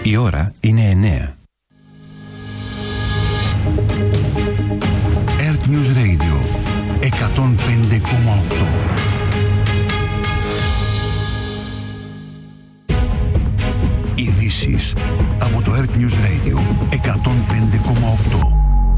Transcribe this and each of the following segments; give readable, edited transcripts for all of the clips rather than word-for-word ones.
Η ώρα είναι 9. Earth News Radio 105,8. Ειδήσεις από το Earth News Radio 105,8.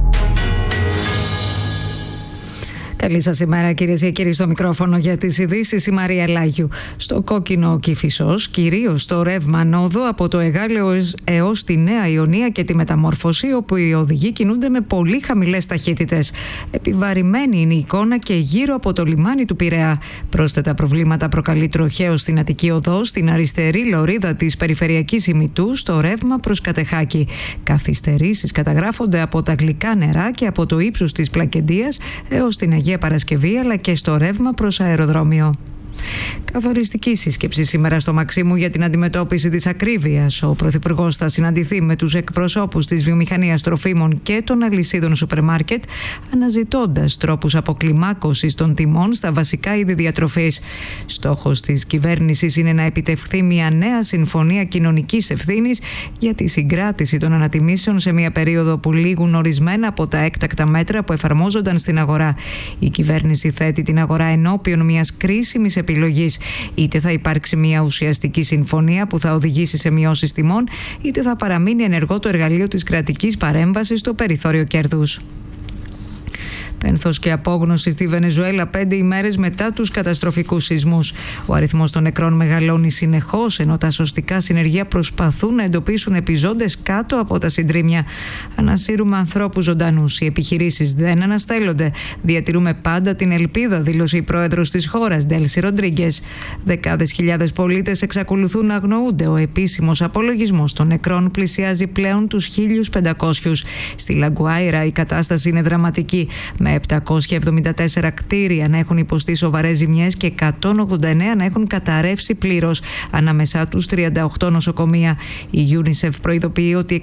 Καλή σας ημέρα, κυρίες και κύριοι, στο μικρόφωνο για τις ειδήσεις η Μαρία Λάγιου. Στο κόκκινο Κηφισός, κυρίως στο ρεύμα ανόδο από το Εγάλεο έως τη Νέα Ιωνία και τη Μεταμόρφωση, όπου οι οδηγοί κινούνται με πολύ χαμηλές ταχύτητες. Επιβαρημένη είναι η εικόνα και γύρω από το λιμάνι του Πειραιά. Πρόσθετα προβλήματα προκαλεί τροχαίο στην Αττική Οδό, στην αριστερή λωρίδα της περιφερειακής ημιτού, στο ρεύμα προς Κατεχάκη. Καθυστερήσεις καταγράφονται από τα γλυκά νερά και από το ύψος της Πλακεντίας έως την Αγία Παρασκευή, αλλά και στο ρεύμα προς αεροδρόμιο. Καθοριστική σύσκεψη σήμερα στο Μαξίμου για την αντιμετώπιση της ακρίβειας. Ο Πρωθυπουργός θα συναντηθεί με τους εκπροσώπους της βιομηχανίας τροφίμων και των αλυσίδων σούπερ μάρκετ, αναζητώντας τρόπους αποκλιμάκωσης των τιμών στα βασικά είδη διατροφής. Στόχος της κυβέρνησης είναι να επιτευχθεί μια νέα συμφωνία κοινωνικής ευθύνης για τη συγκράτηση των ανατιμήσεων σε μια περίοδο που λήγουν ορισμένα από τα έκτακτα μέτρα που εφαρμόζονταν στην αγορά. Η κυβέρνηση θέτει την αγορά ενώπιον μιας κρίσιμης επιλογής. Είτε θα υπάρξει μια ουσιαστική συμφωνία που θα οδηγήσει σε μειώσεις τιμών, είτε θα παραμείνει ενεργό το εργαλείο της κρατικής παρέμβασης στο περιθώριο κέρδους. Πένθος και απόγνωση στη Βενεζουέλα 5 ημέρες μετά τους καταστροφικούς σεισμούς. Ο αριθμός των νεκρών μεγαλώνει συνεχώς, ενώ τα σωστικά συνεργεία προσπαθούν να εντοπίσουν επιζώντες κάτω από τα συντρίμμια. Ανασύρουμε ανθρώπους ζωντανούς. Οι επιχειρήσεις δεν αναστέλλονται. Διατηρούμε πάντα την ελπίδα, δήλωσε η πρόεδρος της χώρας, Ντέλση Ροντρίγκες. Δεκάδες χιλιάδες πολίτες εξακολουθούν να αγνοούνται. Ο επίσημος απολογισμός των νεκρών πλησιάζει πλέον τους 1.500. Στη Λαγκουάιρα η κατάσταση είναι δραματική, με 774 κτίρια να έχουν υποστεί σοβαρές ζημιές και 189 να έχουν καταρρεύσει πλήρως, ανάμεσά τους 38 νοσοκομεία. Η UNICEF προειδοποιεί ότι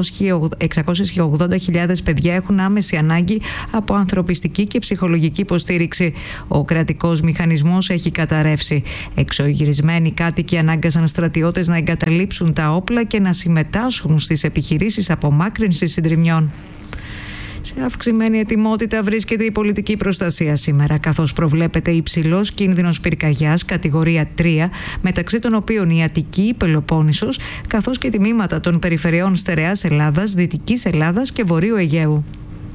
680.000 παιδιά έχουν άμεση ανάγκη από ανθρωπιστική και ψυχολογική υποστήριξη. Ο κρατικός μηχανισμός έχει καταρρεύσει. Εξωγυρισμένοι κάτοικοι ανάγκασαν στρατιώτες να εγκαταλείψουν τα όπλα και να συμμετάσχουν στις επιχειρήσεις απομάκρυνσης συντριμμιών. Σε αυξημένη ετοιμότητα βρίσκεται η πολιτική προστασία σήμερα, καθώς προβλέπεται υψηλός κίνδυνος πυρκαγιάς κατηγορία 3, μεταξύ των οποίων η Αττική, η Πελοπόννησος, καθώς και τμήματα των περιφερειών Στερεάς Ελλάδας, Δυτικής Ελλάδας και Βορείου Αιγαίου.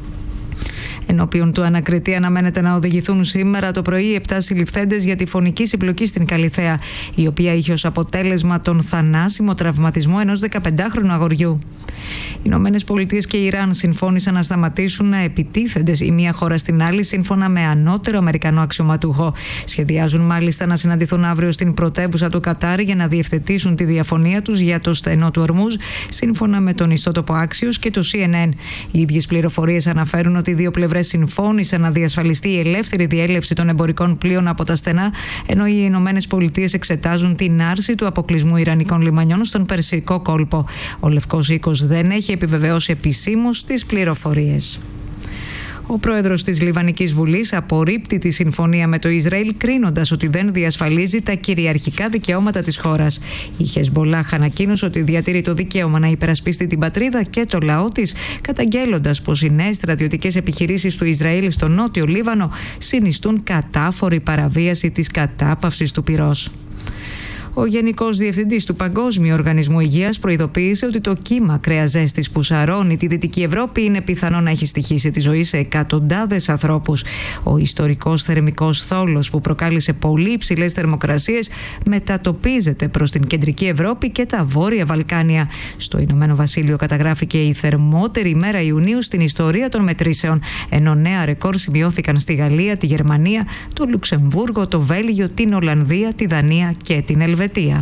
Ενώπιον του ανακριτή αναμένεται να οδηγηθούν σήμερα το πρωί 7 συλληφθέντες για τη φωνική συμπλοκή στην Καλιθέα, η οποία είχε ως αποτέλεσμα τον θανάσιμο τραυματισμό ενός 15χρονου αγοριού. Οι Ηνωμένες Πολιτείες και η Ιράν συμφώνησαν να σταματήσουν να επιτίθενται η μία χώρα στην άλλη, σύμφωνα με ανώτερο Αμερικανό αξιωματούχο. Σχεδιάζουν μάλιστα να συναντηθούν αύριο στην πρωτεύουσα του Κατάρ για να διευθετήσουν τη διαφωνία τους για το στενό του Ορμούζ, σύμφωνα με τον ιστότοπο Axios και το CNN. Οι ίδιες πληροφορίες αναφέρουν ότι οι δύο πλευρές συμφώνησαν να διασφαλιστεί η ελεύθερη διέλευση των εμπορικών πλοίων από τα στενά, ενώ οι Ηνωμένες Πολιτείες εξετάζουν την άρση του αποκλεισμού ιρανικών λιμανιών στον Περσικό κόλπο. Ο Λευκός Οίκος δεν έχει επιβεβαιώσει επισήμως τις πληροφορίες. Ο πρόεδρος της Λιβανικής Βουλής απορρίπτει τη συμφωνία με το Ισραήλ, κρίνοντας ότι δεν διασφαλίζει τα κυριαρχικά δικαιώματα της χώρας. Η Χεσμπολάχ ανακοίνωσε ότι διατηρεί το δικαίωμα να υπερασπιστεί την πατρίδα και το λαό της, καταγγέλλοντας πως οι νέες στρατιωτικές επιχειρήσεις του Ισραήλ στο νότιο Λίβανο συνιστούν κατάφορη παραβίαση της κατάπαυσης του πυρός. Ο Γενικός Διευθυντής του Παγκόσμιου Οργανισμού Υγείας προειδοποίησε ότι το κύμα κρέας ζέστης που σαρώνει τη Δυτική Ευρώπη είναι πιθανό να έχει στοιχήσει τη ζωή σε εκατοντάδες ανθρώπους. Ο ιστορικός θερμικός θόλος που προκάλεσε πολύ υψηλές θερμοκρασίες μετατοπίζεται προς την Κεντρική Ευρώπη και τα Βόρεια Βαλκάνια. Στο Ηνωμένο Βασίλειο καταγράφηκε η θερμότερη ημέρα Ιουνίου στην ιστορία των μετρήσεων, ενώ νέα ρεκόρ σημειώθηκαν στη Γαλλία, τη Γερμανία, το Λουξεμβούργο, το Βέλγιο, την Ολλανδία, τη Δανία και την Ελβετία.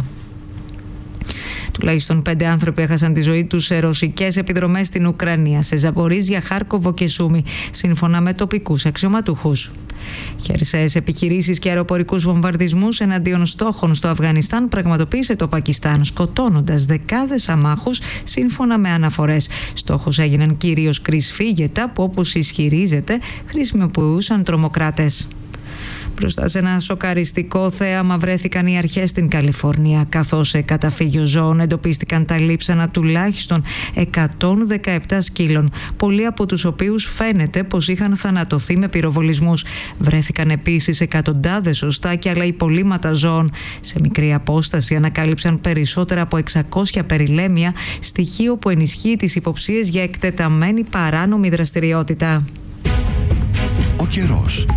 Τουλάχιστον 5 άνθρωποι έχασαν τη ζωή τους σε ρωσικές επιδρομές στην Ουκρανία, σε Ζαπορίζια, Χάρκοβο και Σούμι, σύμφωνα με τοπικούς αξιωματούχους. Χερσαίες επιχειρήσεις και αεροπορικούς βομβαρδισμούς εναντίον στόχων στο Αφγανιστάν πραγματοποίησε το Πακιστάν, σκοτώνοντας δεκάδες αμάχους, σύμφωνα με αναφορές. Στόχος έγιναν κυρίως κρυσφύγετα που, όπως ισχυρίζεται, χρησιμοποιούσαν τρομοκράτες. Μπροστά σε ένα σοκαριστικό θέαμα βρέθηκαν οι αρχές στην Καλιφόρνια, καθώς σε καταφύγιο ζώων εντοπίστηκαν τα λείψανα τουλάχιστον 117 σκύλων, πολλοί από τους οποίους φαίνεται πως είχαν θανατωθεί με πυροβολισμούς. Βρέθηκαν επίσης εκατοντάδες οστάκια αλλά υπολείμματα ζώων. Σε μικρή απόσταση ανακάλυψαν περισσότερα από 600 περιλέμια, στοιχείο που ενισχύει τις υποψίες για εκτεταμένη παράνομη δραστηριότητα. Ο καιρός.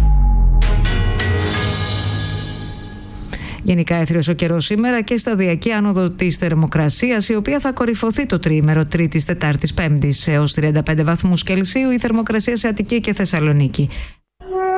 Γενικά έθριος ο καιρός σήμερα και σταδιακή άνοδο της θερμοκρασίας, η οποία θα κορυφωθεί το τριήμερο Τρίτης, Τετάρτης, Πέμπτης έως 35 βαθμούς Κελσίου η θερμοκρασία σε Αττική και Θεσσαλονίκη.